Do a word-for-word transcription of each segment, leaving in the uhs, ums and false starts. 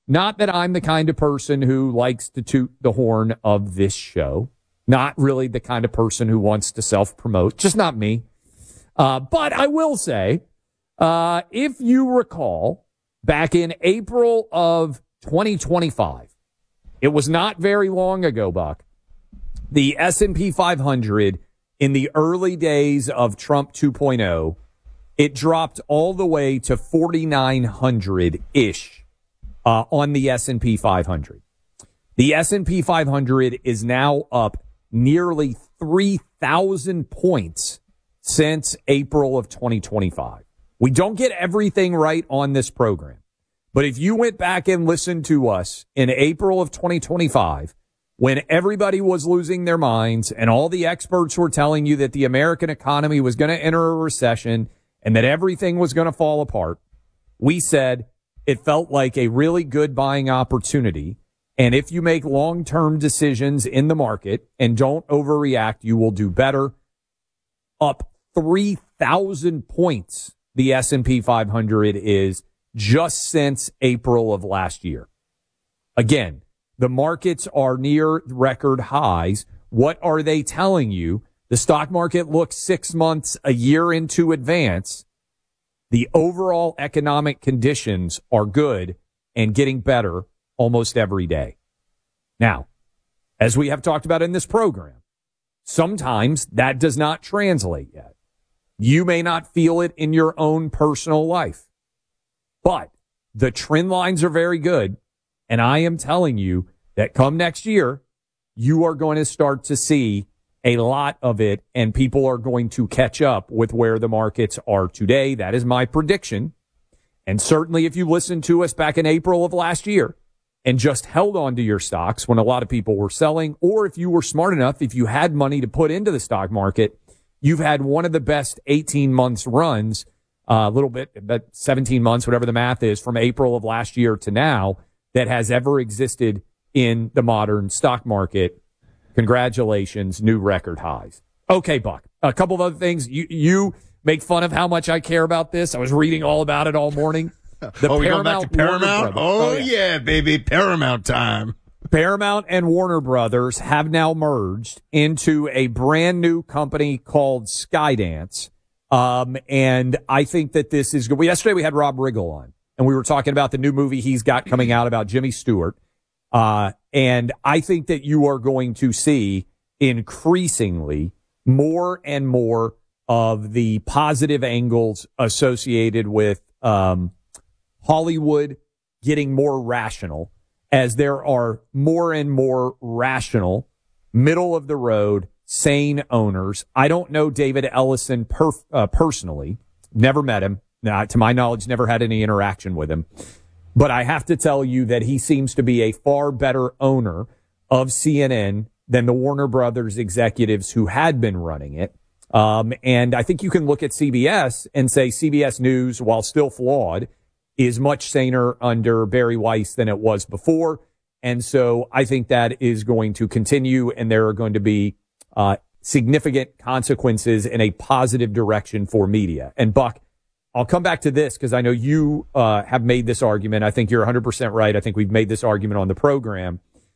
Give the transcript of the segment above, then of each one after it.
Not that I'm the kind of person who likes to toot the horn of this show. Not really the kind of person who wants to self-promote. Just not me. Uh, but I will say, uh, if you recall, back in April of twenty twenty-five, it was not very long ago, Buck, the S and P five hundred in the early days of Trump two point oh, it dropped all the way to forty-nine hundred-ish uh, on the S and P five hundred. The S and P five hundred is now up nearly three thousand points since April of twenty twenty-five. We don't get everything right on this program, but if you went back and listened to us in April of twenty twenty-five, when everybody was losing their minds and all the experts were telling you that the American economy was going to enter a recession and that everything was going to fall apart, we said it felt like a really good buying opportunity. And if you make long-term decisions in the market and don't overreact, you will do better. Up three thousand points, the S and P five hundred is just since April of last year. Again, the markets are near record highs. What are they telling you? The stock market looks six months, a year into advance. The overall economic conditions are good and getting better almost every day. Now, as we have talked about in this program, sometimes that does not translate yet. You may not feel it in your own personal life, but the trend lines are very good. And I am telling you that come next year, you are going to start to see a lot of it, and people are going to catch up with where the markets are today. That is my prediction. And certainly if you listened to us back in April of last year and just held on to your stocks when a lot of people were selling, or if you were smart enough, if you had money to put into the stock market, you've had one of the best eighteen months runs, a uh, little bit, but seventeen months, whatever the math is, from April of last year to now that has ever existed in the modern stock market. Congratulations, new record highs. Okay, Buck, a couple of other things. You, you make fun of how much I care about this. I was reading all about it all morning. The oh, we going back to Paramount? Oh, oh yeah. yeah, baby, Paramount time. Paramount and Warner Brothers have now merged into a brand new company called Skydance. Um, and I think that this is good. Yesterday we had Rob Riggle on, and we were talking about the new movie he's got coming out about Jimmy Stewart. Uh, and I think that you are going to see increasingly more and more of the positive angles associated with, um, Hollywood getting more rational, as there are more and more rational, middle of the road, sane owners. I don't know David Ellison perf- uh, personally, never met him. Now, to my knowledge, never had any interaction with him. But I have to tell you that he seems to be a far better owner of C N N than the Warner Brothers executives who had been running it. Um, and I think you can look at C B S and say C B S News, while still flawed, is much saner under Barry Weiss than it was before. And so I think that is going to continue, and there are going to be uh, significant consequences in a positive direction for media. And Buck, I'll come back to this because I know you uh, have made this argument. I think you're one hundred percent right. I think we've made this argument on the program.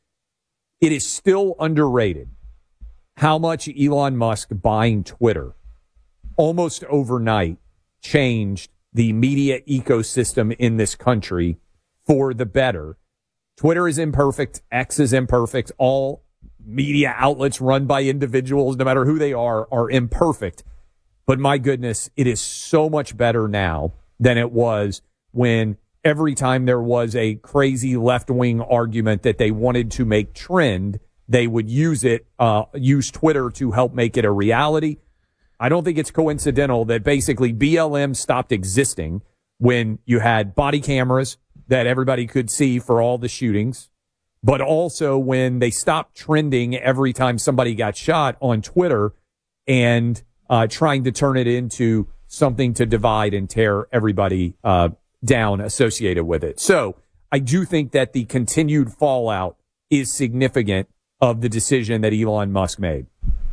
It is still underrated how much Elon Musk buying Twitter almost overnight changed the media ecosystem in this country for the better. Twitter is imperfect. X is imperfect. All media outlets run by individuals, no matter who they are, are imperfect. But my goodness, it is so much better now than it was when every time there was a crazy left-wing argument that they wanted to make trend, they would use it, uh, use Twitter to help make it a reality. I don't think it's coincidental that basically B L M stopped existing when you had body cameras that everybody could see for all the shootings, but also when they stopped trending every time somebody got shot on Twitter and uh, trying to turn it into something to divide and tear everybody uh, down associated with it. So I do think that the continued fallout is significant of the decision that Elon Musk made.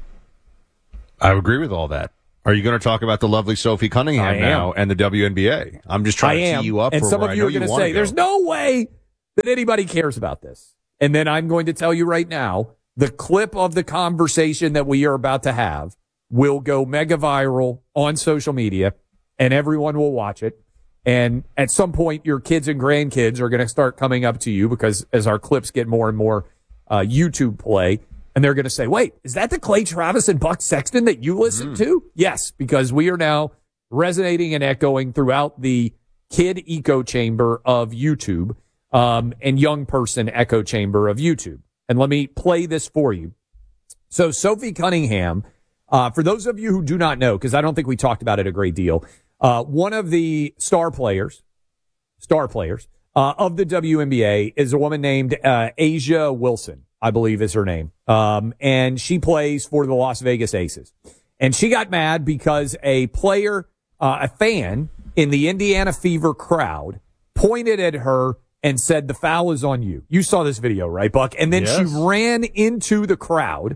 I agree with all that. Are you going to talk about the lovely Sophie Cunningham now and the W N B A? I'm just trying I to am. tee you up. And for some where of you I are going to say, go. there's no way that anybody cares about this. And then I'm going to tell you right now, the clip of the conversation that we are about to have will go mega viral on social media, and everyone will watch it. And at some point, your kids and grandkids are going to start coming up to you because as our clips get more and more uh, YouTube play, and they're going to say, wait, is that the Clay Travis and Buck Sexton that you listen mm. to? Yes, because we are now resonating and echoing throughout the kid echo chamber of YouTube um, and young person echo chamber of YouTube. And let me play this for you. So Sophie Cunningham, uh, for those of you who do not know, because I don't think we talked about it a great deal, uh, one of the star players, star players uh, of the W N B A is a woman named uh, A'ja Wilson, I believe is her name. Um, and she plays for the Las Vegas Aces. And she got mad because a player, uh, a fan in the Indiana Fever crowd pointed at her and said, the foul is on you. You saw this video, right, Buck? And then yes. she ran into the crowd,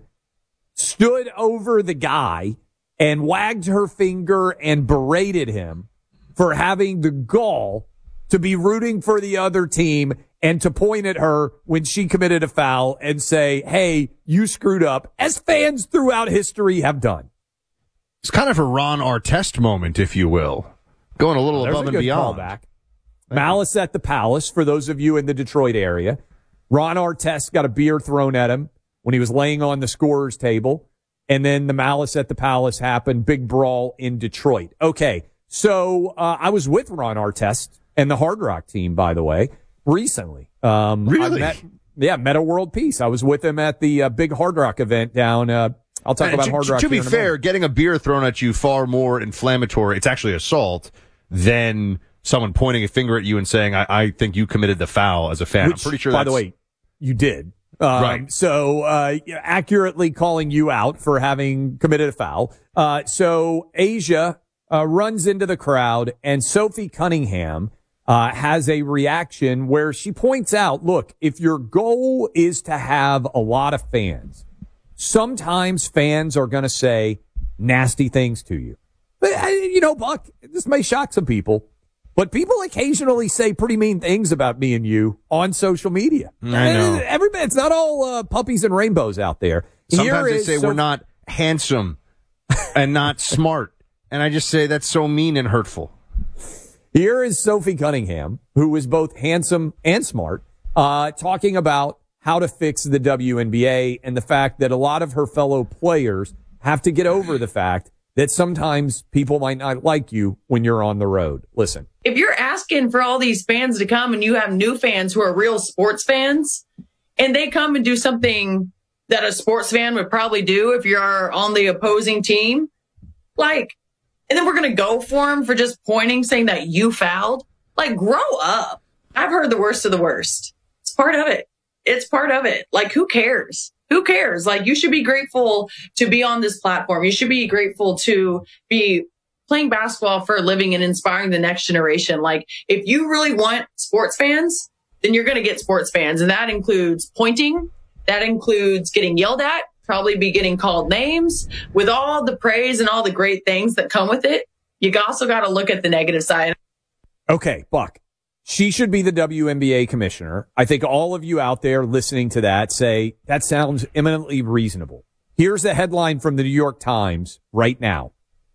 stood over the guy, and wagged her finger and berated him for having the gall to be rooting for the other team and to point at her when she committed a foul and say, hey, you screwed up, as fans throughout history have done. It's kind of a Ron Artest moment, if you will. Going a little oh, above a and beyond. Callback. Malice at the Palace, for those of you in the Detroit area. Ron Artest got a beer thrown at him when he was laying on the scorer's table. And then the Malice at the Palace happened, big brawl in Detroit. Okay, so uh, I was with Ron Artest and the Hard Rock team, by the way, recently. Um, really? I met, yeah, Meta World Peace. I was with him at the uh, big Hard Rock event down uh I'll talk about to, Hard Rock. To be fair, getting a beer thrown at you far more inflammatory, it's actually assault, than someone pointing a finger at you and saying, I, I think you committed the foul as a fan. Which, I'm pretty sure by that's... the way, you did. Um, right. So, uh, accurately calling you out for having committed a foul. Uh, so A'ja, uh, runs into the crowd, and Sophie Cunningham, uh, has a reaction where she points out, look, if your goal is to have a lot of fans, sometimes fans are going to say nasty things to you. But, you know, Buck, this may shock some people, but people occasionally say pretty mean things about me and you on social media. I know. Everybody, it's not all uh, puppies and rainbows out there. Sometimes Here they say so- we're not handsome and not smart. And I just say that's so mean and hurtful. Here is Sophie Cunningham, who is both handsome and smart, uh, talking about how to fix the W N B A and the fact that a lot of her fellow players have to get over the fact that sometimes people might not like you when you're on the road. Listen. If you're asking for all these fans to come and you have new fans who are real sports fans and they come and do something that a sports fan would probably do if you're on the opposing team, like, and then we're going to go for them for just pointing, saying that you fouled, like, grow up. I've heard the worst of the worst. It's part of it. It's part of it. Like, who cares? Who cares? Like, you should be grateful to be on this platform. You should be grateful to be playing basketball for a living and inspiring the next generation. Like, if you really want sports fans, then you're going to get sports fans. And that includes pointing. That includes getting yelled at, probably be getting called names. With all the praise and all the great things that come with it, you also got to look at the negative side. Okay, Buck. She should be the W N B A commissioner. I think all of you out there listening to that say, that sounds eminently reasonable. Here's a headline from the New York Times right now.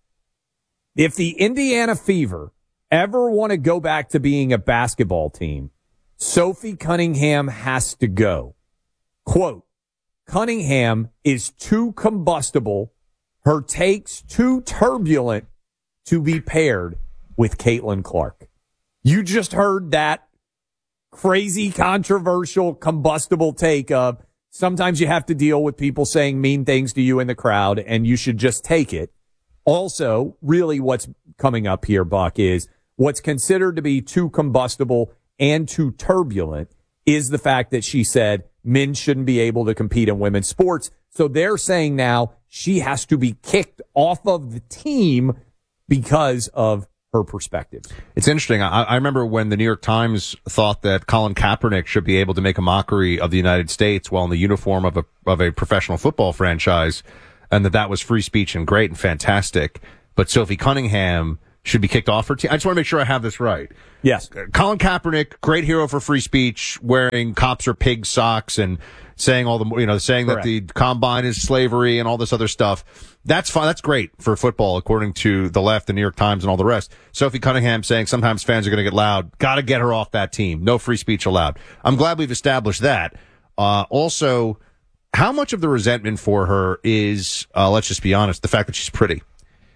If the Indiana Fever ever want to go back to being a basketball team, Sophie Cunningham has to go. Quote, Cunningham is too combustible, her takes too turbulent to be paired with Caitlin Clark. You just heard that crazy, controversial, combustible take of sometimes you have to deal with people saying mean things to you in the crowd, and you should just take it. Also, really what's coming up here, Buck, is what's considered to be too combustible and too turbulent is the fact that she said men shouldn't be able to compete in women's sports. So they're saying now she has to be kicked off of the team because of her perspective. It's interesting. I, I remember when the New York Times thought that Colin Kaepernick should be able to make a mockery of the United States while in the uniform of a of a professional football franchise, and that that was free speech and great and fantastic. But Sophie Cunningham should be kicked off her team. I just want to make sure I have this right. Yes. Colin Kaepernick, great hero for free speech, wearing cops are pig socks and saying all the, you know, saying Correct. that the combine is slavery and all this other stuff. That's fine. That's great for football, according to the left, the New York Times, and all the rest. Sophie Cunningham saying sometimes fans are going to get loud. Got to get her off that team. No free speech allowed. I'm glad we've established that. Uh, also, how much of the resentment for her is, uh, let's just be honest, the fact that she's pretty.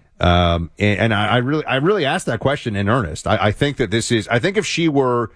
Um, and, and I, I really, I really asked that question in earnest. I, I think that this is, I think if she were,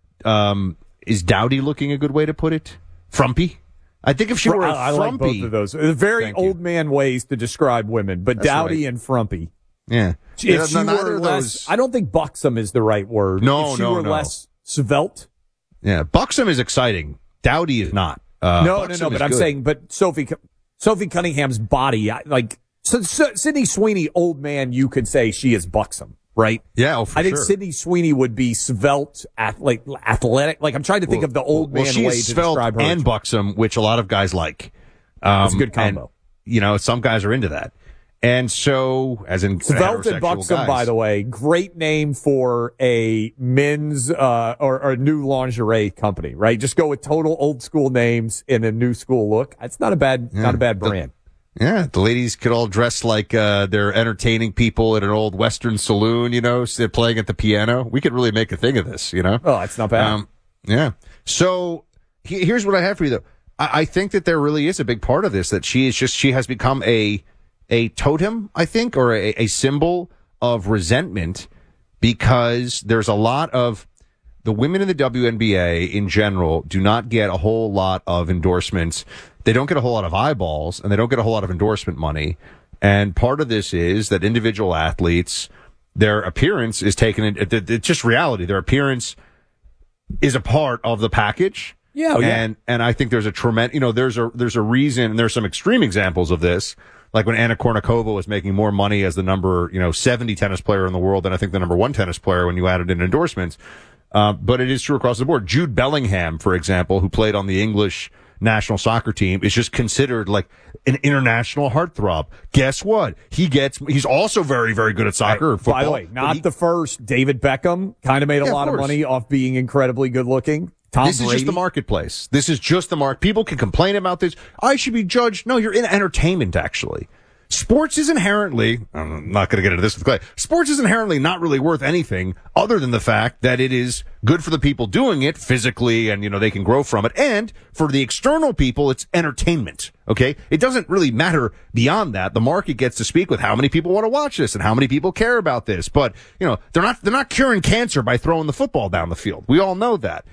um, is dowdy looking a good way to put it? Frumpy? I think if she were a I, I frumpy. like both of those. They're very Thank you. old man ways to describe women, but That's dowdy right. and frumpy. Yeah. If Yeah, she no, neither were of less, those- I don't think buxom is the right word. No, if she no, were no. less svelte. Yeah. Buxom is exciting. Dowdy is not. Uh, no, no, Buxom no. But is I'm good. saying, but Sophie, Sophie Cunningham's body, I- like so, so, Sydney Sweeney, old man, you could say she is buxom, right? Yeah, oh, for I think sure. Sydney Sweeney would be svelte, athletic, athletic. Like I'm trying to think Well, of the old well, man she way is to svelte describe her. and buxom, which a lot of guys like. Um, It's a good combo. And, you know, some guys are into that. And so, as in Svelte heterosexual and buxom, guys. by the way, great name for a men's uh, or, or a new lingerie company, right? Just go with total old school names in a new school look. It's not a bad, Yeah. not a bad The- brand. Yeah, the ladies could all dress like uh, they're entertaining people at an old Western saloon, you know, so they're playing at the piano. We could really make a thing of this, you know? Oh, it's not bad. Um, yeah. So he, here's what I have for you, though. I, I think that there really is a big part of this, that she is just, she has become a a totem, I think, or a, a symbol of resentment, because there's a lot of the women in the W N B A in general do not get a whole lot of endorsements. They don't get a whole lot of eyeballs, and they don't get a whole lot of endorsement money. And part of this is that individual athletes, their appearance is taken in, it, it's just reality. Their appearance is a part of the package. Yeah, oh, yeah. And, and I think there's a tremendous, you know, there's a, there's a reason, and there's some extreme examples of this. Like when Anna Kournikova was making more money as the number, you know, seventy tennis player in the world than I think the number one tennis player when you added in endorsements. Uh, but it is true across the board. Jude Bellingham, for example, who played on the English national soccer team, is just considered like an international heartthrob. Guess what? He gets, he's also very, very good at soccer or football. By the way, but not he- the first. David Beckham kind of made a Yeah, of lot of course. money off being incredibly good looking. Tom This Brady. is just the marketplace. This is just the market. People can complain about this. I should be judged. No, you're in entertainment, actually. Sports is inherently, I'm not going to get into this with Clay, sports is inherently not really worth anything other than the fact that it is good for the people doing it physically, and, you know, they can grow from it. And for the external people, it's entertainment. Okay. It doesn't really matter beyond that. The market gets to speak with how many people want to watch this and how many people care about this. But, you know, they're not, they're not curing cancer by throwing the football down the field. We all know that.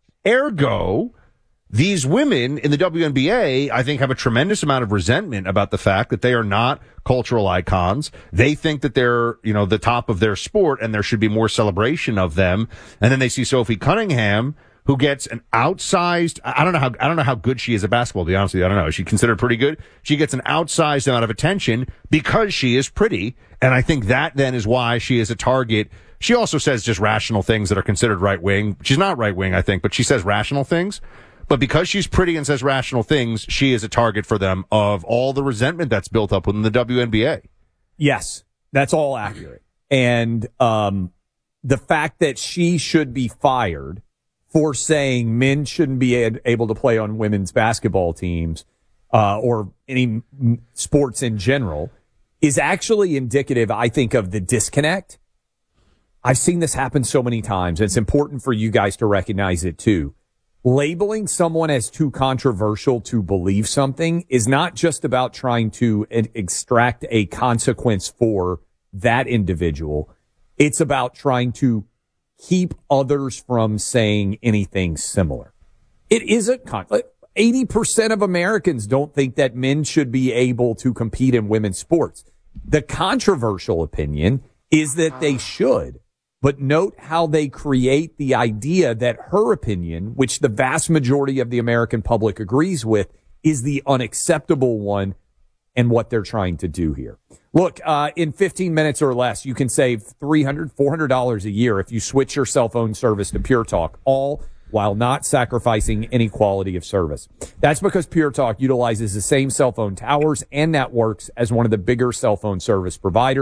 Ergo, these women in the W N B A, I think, have a tremendous amount of resentment about the fact that they are not cultural icons. They think that they're, you know, the top of their sport, and there should be more celebration of them. And then they see Sophie Cunningham, who gets an outsized, I don't know how, I don't know how good she is at basketball, to be honest with you. I don't know. Is she considered pretty good? She gets an outsized amount of attention because she is pretty. And I think that then is why she is a target. She also says just rational things that are considered right wing. She's not right wing, I think, but she says rational things. But because she's pretty and says rational things, she is a target for them of all the resentment that's built up within the W N B A. Yes, that's all accurate. And um, the fact that she should be fired for saying men shouldn't be a- able to play on women's basketball teams uh, or any m- sports in general is actually indicative, I think, of the disconnect. I've seen this happen so many times. And it's important for you guys to recognize it too. Labeling someone as too controversial to believe something is not just about trying to e- extract a consequence for that individual. It's about trying to keep others from saying anything similar. It isn't con- eighty percent of Americans don't think that men should be able to compete in women's sports. The controversial opinion is that they should. But note how they create the idea that her opinion, which the vast majority of the American public agrees with, is the unacceptable one and what they're trying to do here. Look, uh, in fifteen minutes or less, you can save three hundred dollars, four hundred dollars a year if you switch your cell phone service to Pure Talk, all while not sacrificing any quality of service. That's because Pure Talk utilizes the same cell phone towers and networks as one of the bigger cell phone service providers.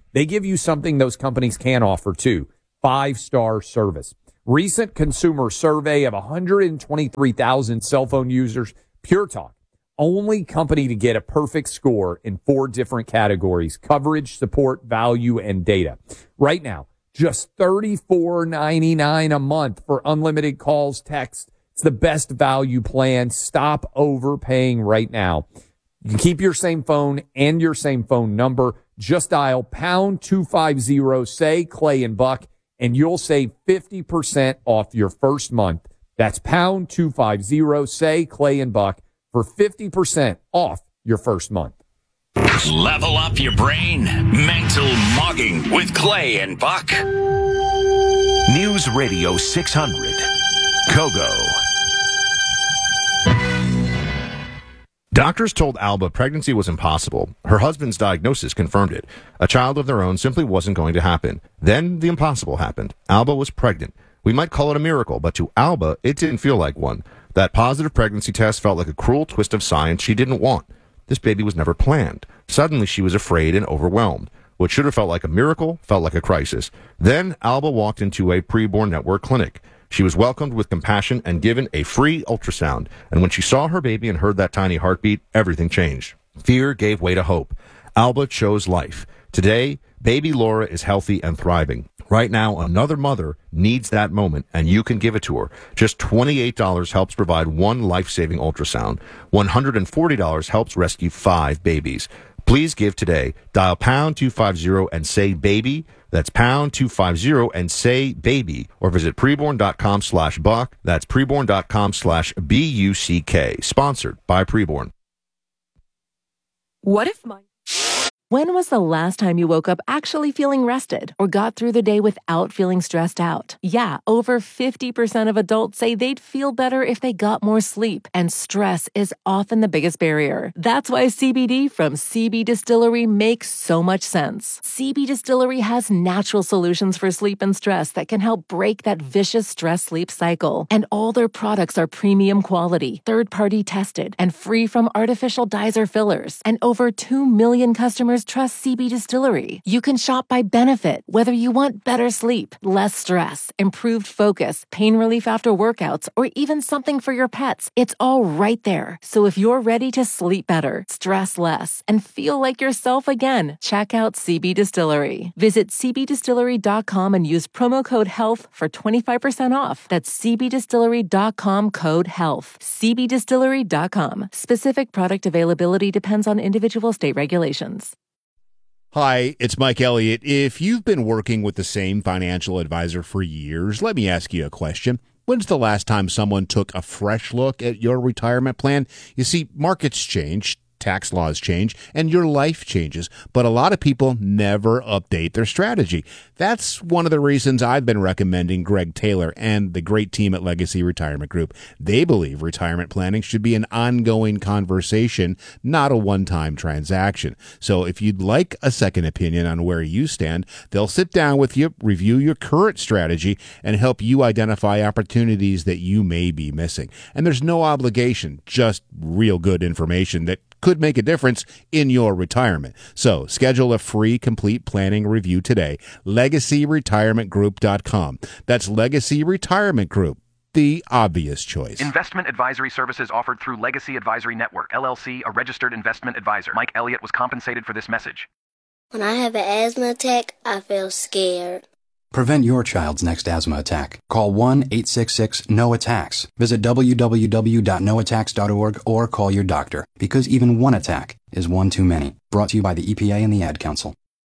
They give you something those companies can't offer too. Five-star service. Recent consumer survey of one hundred twenty-three thousand cell phone users. Pure Talk, only company to get a perfect score in four different categories: coverage, support, value, and data. Right now, just thirty-four ninety-nine a month for unlimited calls, text. It's the best value plan. Stop overpaying right now. You can keep your same phone and your same phone number. Just dial pound two fifty, say Clay and Buck, and you'll save fifty percent off your first month. That's pound two fifty, say Clay and Buck, for fifty percent off your first month. Level up your brain. Mental Mugging with Clay and Buck. News Radio six hundred. Kogo. Doctors told Alba pregnancy was impossible. Her husband's diagnosis confirmed it. A child of their own simply wasn't going to happen. Then the impossible happened. Alba was pregnant. We might call it a miracle, but to Alba, it didn't feel like one. That positive pregnancy test felt like a cruel twist of science she didn't want. This baby was never planned. Suddenly she was afraid and overwhelmed. What should have felt like a miracle felt like a crisis. Then Alba walked into a preborn network clinic. She was welcomed with compassion and given a free ultrasound. And when she saw her baby and heard that tiny heartbeat, everything changed. Fear gave way to hope. Alba chose life. Today, baby Laura is healthy and thriving. Right now, another mother needs that moment, and you can give it to her. Just twenty-eight dollars helps provide one life-saving ultrasound. one hundred forty dollars helps rescue five babies. Please give today. Dial pound two fifty and say baby. That's pound two fifty and say baby. Or visit preborn.com slash buck. That's preborn.com slash B U C K. Sponsored by Preborn. What if my... When was the last time you woke up actually feeling rested or got through the day without feeling stressed out? Yeah, over fifty percent of adults say they'd feel better if they got more sleep, and stress is often the biggest barrier. That's why C B D from C B Distillery makes so much sense. C B Distillery has natural solutions for sleep and stress that can help break that vicious stress-sleep cycle. And all their products are premium quality, third-party tested, and free from artificial dyes or fillers. And over two million customers trust C B Distillery. You can shop by benefit, whether you want better sleep, less stress, improved focus, pain relief after workouts, or even something for your pets. It's all right there. So if you're ready to sleep better, stress less, and feel like yourself again, check out C B Distillery. Visit c b distillery dot com and use promo code HEALTH for twenty-five percent off. That's c b distillery dot com code HEALTH. c b distillery dot com. Specific product availability depends on individual state regulations. Hi, it's Mike Elliott. If you've been working with the same financial advisor for years, let me ask you a question. When's the last time someone took a fresh look at your retirement plan? You see, markets change, tax laws change, and your life changes, but a lot of people never update their strategy. That's one of the reasons I've been recommending Greg Taylor and the great team at Legacy Retirement Group. They believe retirement planning should be an ongoing conversation, not a one-time transaction. So if you'd like a second opinion on where you stand, they'll sit down with you, review your current strategy, and help you identify opportunities that you may be missing. And there's no obligation, just real good information that could make a difference in your retirement. So schedule a free complete planning review today. legacy retirement group dot com. That's Legacy Retirement Group, the obvious choice. Investment advisory services offered through Legacy Advisory Network, L L C, a registered investment advisor. Mike Elliott was compensated for this message. When I have an asthma attack, I feel scared. Prevent your child's next asthma attack. Call one eight six six N O attacks. Visit w w w dot no attacks dot org or call your doctor, because even one attack is one too many. Brought to you by the E P A and the Ad Council.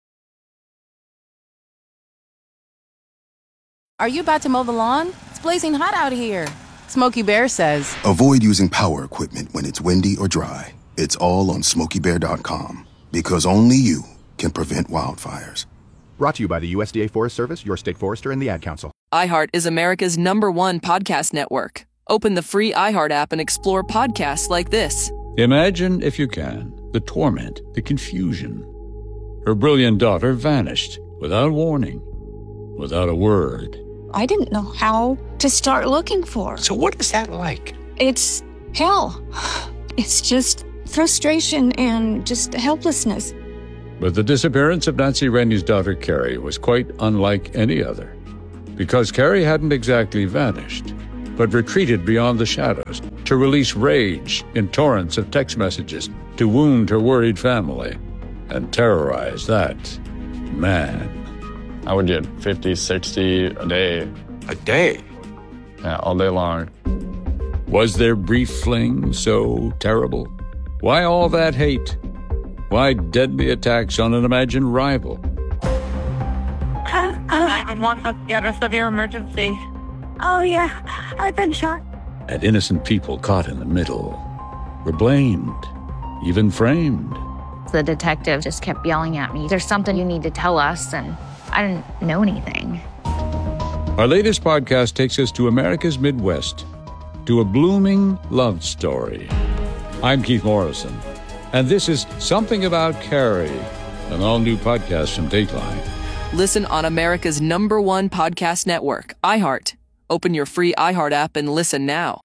Are you about to mow the lawn? It's blazing hot out here. Smokey Bear says, avoid using power equipment when it's windy or dry. It's all on smokey bear dot com, because only you can prevent wildfires. Brought to you by the U S D A Forest Service, your state forester, and the Ad Council. iHeart is America's number one podcast network. Open the free iHeart app and explore podcasts like this. Imagine, if you can, the torment, the confusion. Her brilliant daughter vanished without warning, without a word. I didn't know how to start looking for her. So what is that like? It's hell. It's just frustration and just helplessness. But the disappearance of Nancy Rennie's daughter, Carrie, was quite unlike any other, because Carrie hadn't exactly vanished, but retreated beyond the shadows to release rage in torrents of text messages to wound her worried family and terrorize that man. I would get fifty, sixty a day. A day? Yeah, all day long. Was their brief fling so terrible? Why all that hate? Why deadly attacks on an imagined rival? nine one one, got a severe emergency. Oh, yeah, I've been shot. And innocent people caught in the middle were blamed, even framed. The detective just kept yelling at me, "There's something you need to tell us," and I didn't know anything. Our latest podcast takes us to America's Midwest, to a blooming love story. I'm Keith Morrison, and this is Something About Carrie, an all-new podcast from Dateline. Listen on America's number one podcast network, iHeart. Open your free iHeart app and listen now.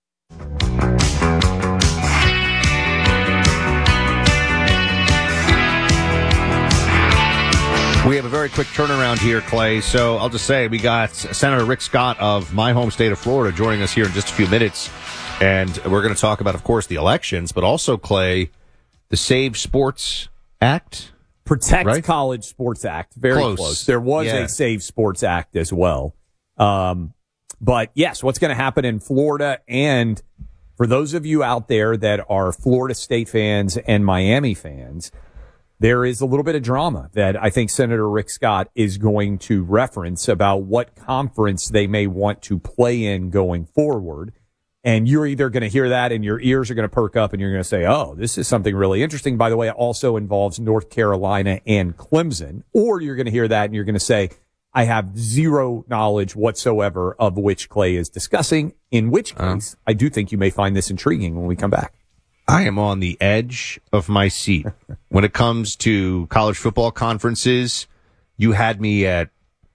We have a very quick turnaround here, Clay. So I'll just say we got Senator Rick Scott of my home state of Florida joining us here in just a few minutes. And we're going to talk about, of course, the elections, but also, Clay, the Save Sports Act. Protect right? College Sports Act. Very close. Close. There was Yeah. a Save Sports Act as well. Um, but yes, what's going to happen in Florida? And for those of you out there that are Florida State fans and Miami fans, there is a little bit of drama that I think Senator Rick Scott is going to reference about what conference they may want to play in going forward. And you're either going to hear that and your ears are going to perk up and you're going to say, oh, this is something really interesting. By the way, it also involves North Carolina and Clemson. Or you're going to hear that and you're going to say, I have zero knowledge whatsoever of which Clay is discussing, in which case I do think you may find this intriguing when we come back. I am on the edge of my seat. When it comes to college football conferences, you had me at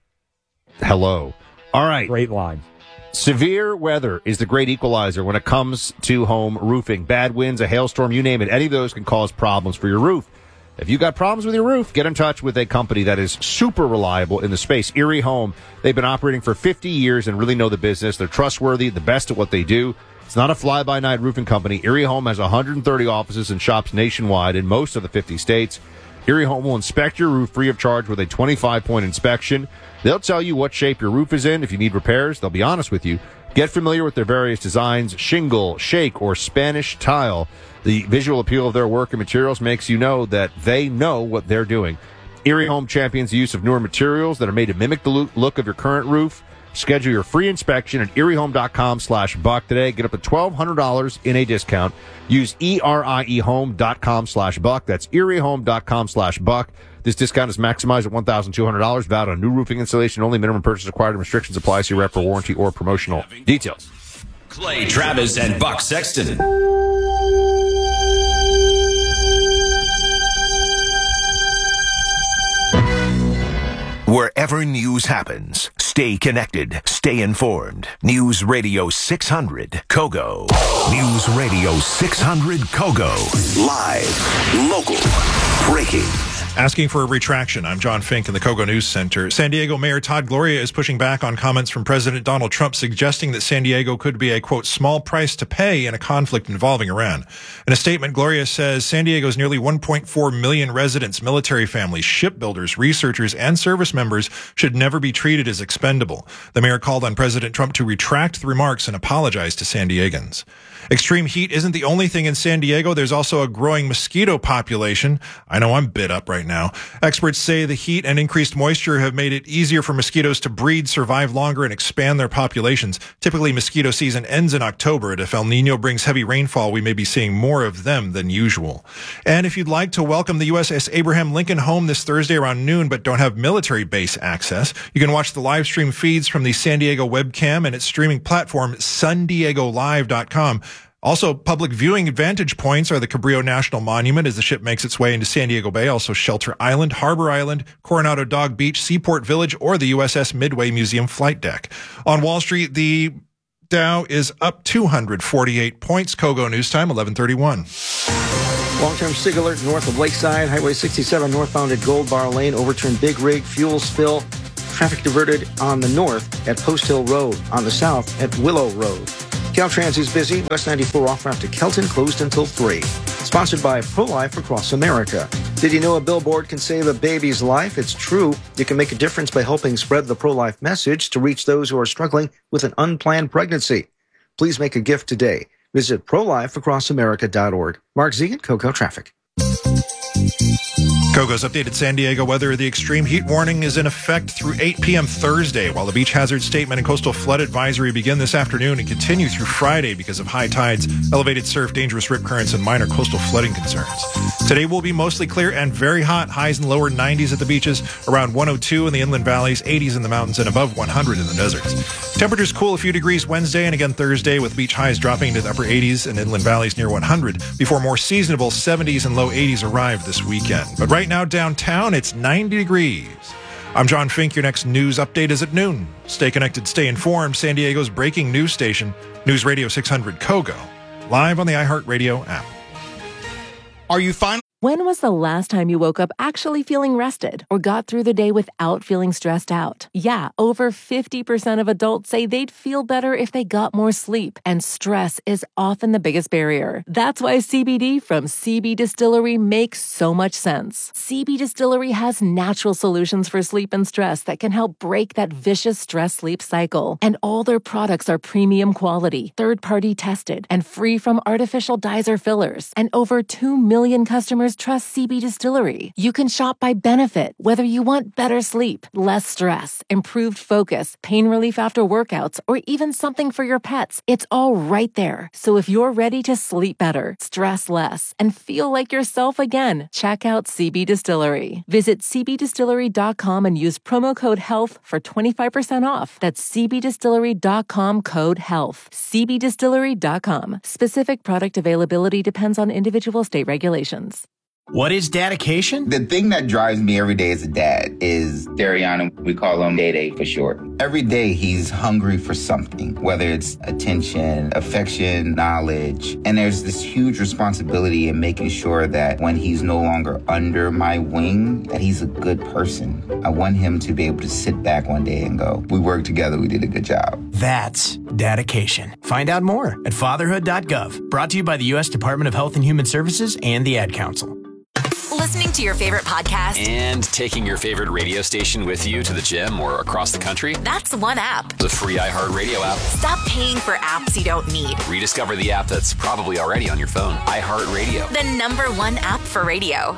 hello. All right. Great line. Severe weather is the great equalizer when it comes to home roofing. Bad winds, a hailstorm, you name it. Any of those can cause problems for your roof. If you got problems with your roof, get in touch with a company that is super reliable in the space, Erie Home. They've been operating for fifty years and really know the business. They're trustworthy, the best at what they do. It's not a fly-by-night roofing company. Erie Home has one hundred thirty offices and shops nationwide in most of the fifty states. Erie Home will inspect your roof free of charge with a twenty-five point inspection. They'll tell you what shape your roof is in. If you need repairs, they'll be honest with you. Get familiar with their various designs, shingle, shake, or Spanish tile. The visual appeal of their work and materials makes you know that they know what they're doing. Erie Home champions the use of newer materials that are made to mimic the look of your current roof. Schedule your free inspection at eriehome.com slash buck today. Get up to twelve hundred dollars in a discount. Use eriehome.com slash buck. That's eriehome.com slash buck. This discount is maximized at one thousand two hundred dollars. Valid on new roofing installation only. Minimum purchase required and restrictions apply. See rep for warranty or promotional details. Clay Travis and Buck Sexton. Wherever news happens, stay connected, stay informed. News Radio six hundred, Kogo. News Radio six hundred, Kogo. Live, local, breaking. Asking for a retraction. I'm John Fink in the Kogo News Center. San Diego Mayor Todd Gloria is pushing back on comments from President Donald Trump suggesting that San Diego could be a, quote, small price to pay in a conflict involving Iran. In a statement, Gloria says San Diego's nearly one point four million residents, military families, shipbuilders, researchers, and service members should never be treated as expendable. The mayor called on President Trump to retract the remarks and apologize to San Diegans. Extreme heat isn't the only thing in San Diego. There's also a growing mosquito population. I know I'm bit up right now. Experts say the heat and increased moisture have made it easier for mosquitoes to breed, survive longer, and expand their populations. Typically, mosquito season ends in October, and if El Nino brings heavy rainfall, we may be seeing more of them than usual. And if you'd like to welcome the U S S Abraham Lincoln home this Thursday around noon, but don't have military base access, you can watch the live stream feeds from the San Diego webcam and its streaming platform, sun diego live dot com. Also, public viewing vantage points are the Cabrillo National Monument as the ship makes its way into San Diego Bay, also Shelter Island, Harbor Island, Coronado Dog Beach, Seaport Village, or the U S S Midway Museum flight deck. On Wall Street, the Dow is up two hundred forty-eight points. Kogo News Time, eleven thirty-one. Long-term SIG alert north of Lakeside. Highway sixty-seven northbound at Gold Bar Lane. Overturned big rig, fuel spill. Traffic diverted on the north at Post Hill Road. On the south at Willow Road. Caltrans is busy. West ninety-four off-ramp to Kelton closed until three. Sponsored by Pro-Life Across America. Did you know a billboard can save a baby's life? It's true. You can make a difference by helping spread the pro-life message to reach those who are struggling with an unplanned pregnancy. Please make a gift today. Visit pro life across america dot org. Mark Zegan, Cocoa Traffic. Kogo's updated San Diego weather. The extreme heat warning is in effect through eight p.m. Thursday, while the beach hazard statement and coastal flood advisory begin this afternoon and continue through Friday because of high tides, elevated surf, dangerous rip currents, and minor coastal flooding concerns. Today will be mostly clear and very hot. Highs in the lower nineties at the beaches, around one oh two in the inland valleys, eighties in the mountains, and above one hundred in the deserts. Temperatures cool a few degrees Wednesday and again Thursday, with beach highs dropping into the upper eighties and inland valleys near one hundred, before more seasonable seventies and low eighties arrive this weekend. But right now downtown, it's ninety degrees. I'm John Fink. Your next news update is at noon. Stay connected, stay informed. San Diego's breaking news station, News Radio six hundred Kogo, live on the iHeartRadio app. Are you fine? When was the last time you woke up actually feeling rested or got through the day without feeling stressed out? Yeah, over fifty percent of adults say they'd feel better if they got more sleep, and stress is often the biggest barrier. That's why C B D from C B Distillery makes so much sense. C B Distillery has natural solutions for sleep and stress that can help break that vicious stress-sleep cycle. And all their products are premium quality, third-party tested, and free from artificial dyes or fillers. And over two million customers trust C B Distillery. You can shop by benefit, whether you want better sleep, less stress, improved focus, pain relief after workouts, or even something for your pets. It's all right there. So if you're ready to sleep better, stress less, and feel like yourself again, check out C B Distillery. Visit c b distillery dot com and use promo code HEALTH for twenty-five percent off. That's c b distillery dot com code HEALTH. c b distillery dot com. Specific product availability depends on individual state regulations. What is dedication? The thing that drives me every day as a dad is Dariana. We call him Day Day for short. Every day he's hungry for something, whether it's attention, affection, knowledge. And there's this huge responsibility in making sure that when he's no longer under my wing, that he's a good person. I want him to be able to sit back one day and go, we worked together, we did a good job. That's dedication. Find out more at fatherhood dot gov. Brought to you by the U S Department of Health and Human Services and the Ad Council. Listening to your favorite podcast and taking your favorite radio station with you to the gym or across the country. That's one app. The free iHeartRadio app. Stop paying for apps you don't need. Rediscover the app that's probably already on your phone. iHeartRadio. The number one app for radio.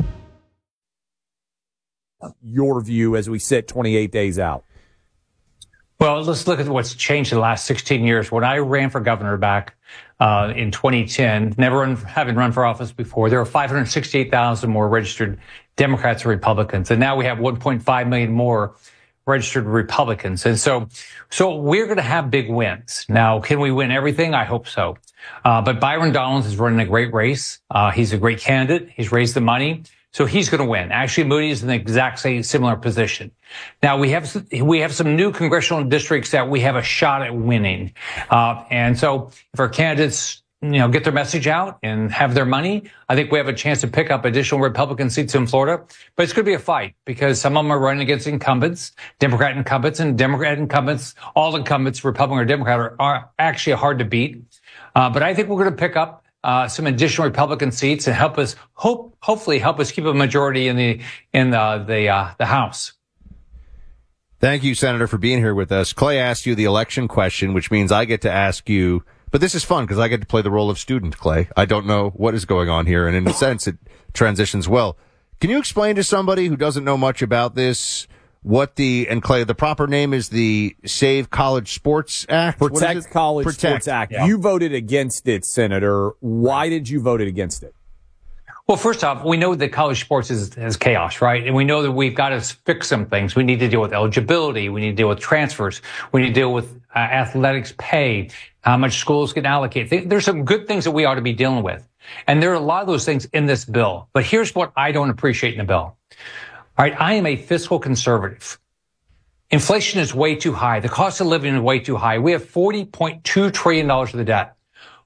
Your view as we sit twenty-eight days out. Well, let's look at what's changed in the last sixteen years. When I ran for governor back uh, in twenty ten, never run, having run for office before, there were five hundred sixty-eight thousand more registered Democrats and Republicans. And now we have one point five million more registered Republicans. And so, so we're going to have big wins. Now, can we win everything? I hope so. Uh, but Byron Donalds is running a great race. Uh, he's a great candidate. He's raised the money. So he's going to win. Actually, Moody is in the exact same similar position. Now we have we have some new congressional districts that we have a shot at winning, uh, and so if our candidates, you know, get their message out and have their money, I think we have a chance to pick up additional Republican seats in Florida. But it's going to be a fight because some of them are running against incumbents, Democrat incumbents, and Democrat incumbents. All incumbents, Republican or Democrat, are, are actually hard to beat. Uh, but I think we're going to pick up Uh, some additional Republican seats and help us hope, hopefully help us keep a majority in the in the the, uh, the House. Thank you, Senator, for being here with us. Clay asked you the election question, which means I get to ask you. But this is fun because I get to play the role of student, Clay. I don't know what is going on here, and in a sense, it transitions well. Can you explain to somebody who doesn't know much about this what the, and Clay, the proper name is the Save College Sports Act? Protect College Protect. Sports Act. Yeah. You voted against it, Senator. Why did you vote against it? Well, first off, we know that college sports is, is chaos, right? And we know that we've got to fix some things. We need to deal with eligibility. We need to deal with transfers. We need to deal with uh, athletics pay, how much schools can allocate. There's some good things that we ought to be dealing with. And there are a lot of those things in this bill. But here's what I don't appreciate in the bill. All right, I am a fiscal conservative. Inflation is way too high. The cost of living is way too high. We have forty point two trillion dollars of the debt.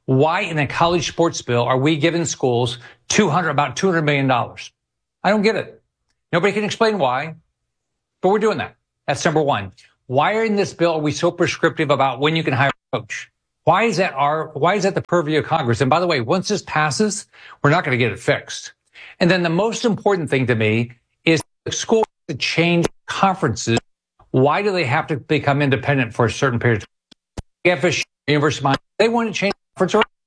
Why in a college sports bill are we giving schools two hundred, about two hundred million dollars? I don't get it. Nobody can explain why, but we're doing that. That's number one. Why in this bill are we so prescriptive about when you can hire a coach? Why is that our, why is that the purview of Congress? And by the way, once this passes, we're not going to get it fixed. And then the most important thing to me is the school to change conferences. Why do they have to become independent for a certain period of time? F S U, University of Miami, they want to change conference.